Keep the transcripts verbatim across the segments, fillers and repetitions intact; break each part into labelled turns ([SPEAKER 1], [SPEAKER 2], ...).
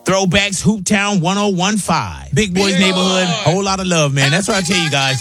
[SPEAKER 1] Throwbacks, Hooptown one oh one point five. Big Boys Neighborhood, whole lot of love, man. That's what I tell you guys.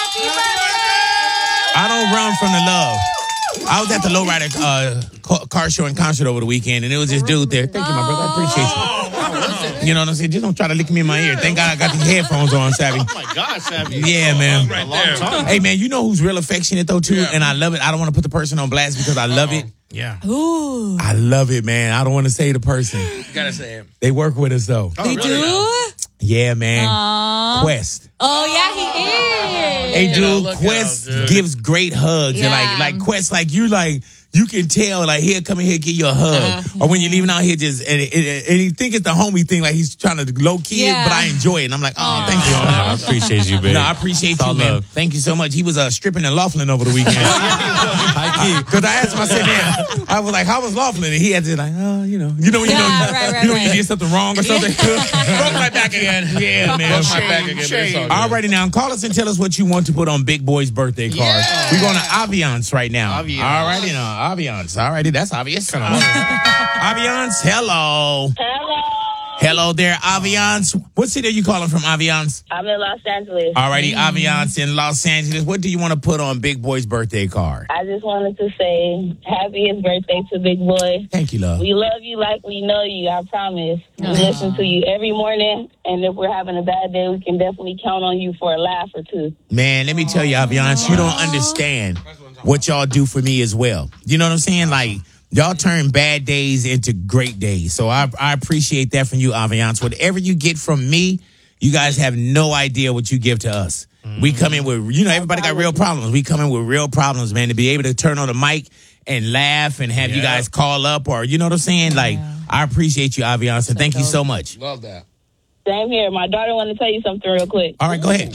[SPEAKER 1] I don't run from the love. I was at the Lowrider uh, car show and concert over the weekend, and it was this dude there. Thank you, my brother. I appreciate you. You know what I'm saying? Just don't try to lick me in my ear. Thank God I got these headphones on, Savvy.
[SPEAKER 2] Oh, my God, Savvy.
[SPEAKER 1] Yeah, man.
[SPEAKER 2] Right there.
[SPEAKER 1] Hey, man, you know who's real affectionate, though, too? Yeah. And I love it. I don't want to put the person on blast because I love Uh-oh. it.
[SPEAKER 2] Yeah.
[SPEAKER 3] Ooh.
[SPEAKER 1] I love it, man. I don't want to say the person.
[SPEAKER 2] You gotta say it.
[SPEAKER 1] They work with us, though.
[SPEAKER 3] They
[SPEAKER 2] Oh,
[SPEAKER 3] do?
[SPEAKER 2] really?
[SPEAKER 1] Yeah, man.
[SPEAKER 3] Aww.
[SPEAKER 1] Quest.
[SPEAKER 3] Oh, yeah, he is.
[SPEAKER 1] Hey, dude,
[SPEAKER 2] look
[SPEAKER 1] Quest
[SPEAKER 2] out, dude.
[SPEAKER 1] gives great hugs.
[SPEAKER 3] Yeah.
[SPEAKER 1] And like, like Quest, like, you like... You can tell, like, he'll come in here, give you a hug. Uh-huh. Or when you're leaving out here, just, and, and, and you think it's the homie thing, like he's trying to low key
[SPEAKER 3] Yeah.
[SPEAKER 1] it, but I enjoy it. And I'm like, oh, thank you.
[SPEAKER 4] I appreciate you, baby.
[SPEAKER 1] No, I appreciate
[SPEAKER 4] It's
[SPEAKER 1] you,
[SPEAKER 4] all
[SPEAKER 1] man.
[SPEAKER 4] love.
[SPEAKER 1] Thank you so much. He was uh, stripping in Laughlin over the weekend. Because I asked him, I said, man, I was like, how was Laughlin? And he had to like, oh, you know. You know when you
[SPEAKER 3] Yeah,
[SPEAKER 1] know,
[SPEAKER 3] right, right,
[SPEAKER 1] you know when you
[SPEAKER 3] right.
[SPEAKER 1] did something wrong or something? Broke my back again. Yeah, man.
[SPEAKER 2] Broke my back again, but it's all good.
[SPEAKER 1] All righty now, call us and tell us what you want to put on Big Boy's birthday card.
[SPEAKER 2] Yeah.
[SPEAKER 1] We're going to Aviance right now.
[SPEAKER 2] Aviance.
[SPEAKER 1] All righty now, Aviance. All righty, that's obvious. Aviance, hello.
[SPEAKER 5] Hello.
[SPEAKER 1] Hello there, Aviance. What city are you calling from, Aviance?
[SPEAKER 5] I'm in Los Angeles.
[SPEAKER 1] All righty, Aviance in Los Angeles. What do you want to put on Big Boy's birthday card?
[SPEAKER 5] I just wanted to say happiest birthday to Big Boy.
[SPEAKER 1] Thank you, love.
[SPEAKER 5] We love you like we know you, I promise. We listen to you every morning, and if we're having a bad day, we can definitely count on you for a laugh or two.
[SPEAKER 1] Man, let me tell you, Aviance, you don't understand what y'all do for me as well. You know what I'm saying? Like, y'all turn bad days into great days. So I, I appreciate that from you, Aviance. Whatever you get from me, you guys have no idea what you give to us. Mm-hmm. We come in with, you know, everybody got real problems. We come in with real problems, man, to be able to turn on the mic and laugh and have yeah. you guys call up or, you know what I'm saying? Like, yeah. I appreciate you, Aviance. So thank you so much.
[SPEAKER 2] Love that.
[SPEAKER 5] Same here. My daughter wanted to tell you something real quick.
[SPEAKER 1] All right, go ahead.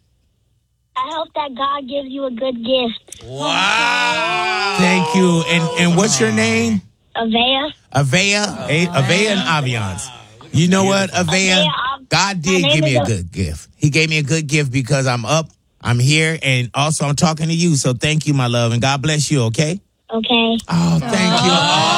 [SPEAKER 6] I hope that God gives you a good gift.
[SPEAKER 1] Wow. Thank you. And and what's your name?
[SPEAKER 6] Avea.
[SPEAKER 1] Avea. A- Avea and Aviance. You know what, Avea? God did give me a good gift. He gave me a good gift because I'm up, I'm here, and also I'm talking to you. So thank you, my love, and God bless you, okay?
[SPEAKER 6] Okay.
[SPEAKER 1] Oh, thank you.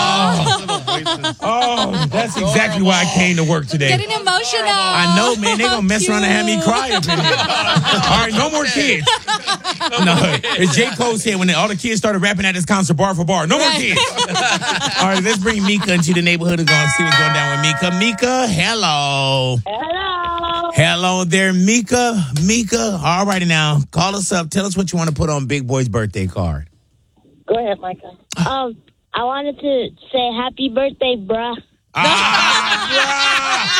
[SPEAKER 1] Oh, oh that's exactly why I came to work today.
[SPEAKER 3] Getting emotional.
[SPEAKER 1] I know, man. They're going to mess around and have me cry up in here. All right, no more kids. No, as J. Cole said when all the kids started rapping at this concert, bar for bar. No more kids. All right, let's bring Mika into the neighborhood and go and see what's going down with Mika. Mika, hello.
[SPEAKER 5] Hello.
[SPEAKER 1] Hello there, Mika. Mika, all righty now. Call us up. Tell us what you want to put on Big Boy's birthday card.
[SPEAKER 5] Go ahead, Micah.
[SPEAKER 6] Um, I wanted to say happy birthday, bruh.
[SPEAKER 1] Ah,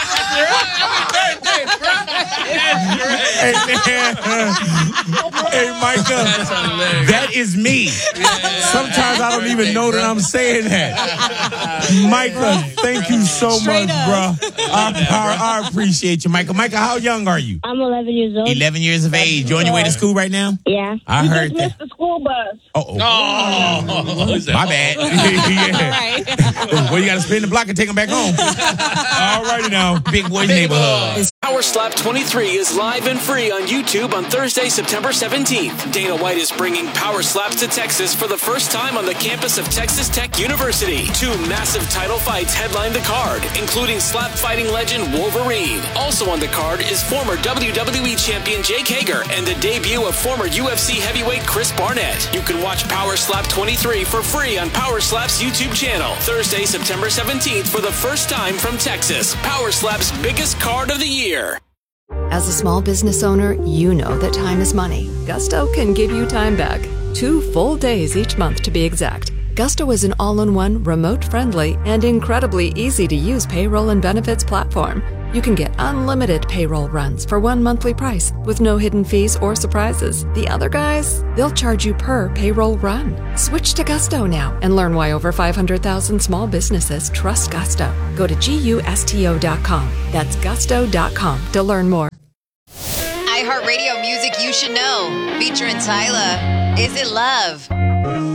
[SPEAKER 1] hey, man. Hey, Micah. That is me. Sometimes I don't even know that I'm saying that. Micah, thank you so
[SPEAKER 3] Straight
[SPEAKER 1] much,
[SPEAKER 3] up.
[SPEAKER 1] bro. I, I, I appreciate you, Micah. Micah, how young are you?
[SPEAKER 6] I'm eleven years old.
[SPEAKER 1] eleven years of age. You on your way to school right now?
[SPEAKER 6] Yeah.
[SPEAKER 1] I
[SPEAKER 5] You
[SPEAKER 1] heard
[SPEAKER 5] just
[SPEAKER 1] that.
[SPEAKER 5] missed the school bus.
[SPEAKER 1] Uh-oh.
[SPEAKER 2] Oh.
[SPEAKER 1] My bad. Yeah. Well, you got to spin the block and take them back home. All righty now. Big Boy's Neighborhood.
[SPEAKER 7] Power Slap twenty-three is live and free on YouTube on Thursday, September seventeenth. Dana White is bringing Power Slaps to Texas for the first time on the campus of Texas Tech University. Two massive title fights headline the card, including slap fighting legend Wolverine. Also on the card is former W W E champion Jake Hager and the debut of former U F C heavyweight Chris Barnett. You can watch Power Slap twenty-three for free on Power Slap's YouTube channel. Thursday, September seventeenth for the first time from Texas. Power Slap's biggest card of the year.
[SPEAKER 8] As a small business owner, you know that time is money. Gusto can give you time back. Two full days each month to be exact. Gusto is an all-in-one, remote-friendly, and incredibly easy-to-use payroll and benefits platform. You can get unlimited payroll runs for one monthly price with no hidden fees or surprises. The other guys, they'll charge you per payroll run. Switch to Gusto now and learn why over five hundred thousand small businesses trust Gusto. Go to gusto dot com. That's gusto dot com to learn more.
[SPEAKER 9] iHeartRadio music you should know. Featuring Tyla. Is It Love?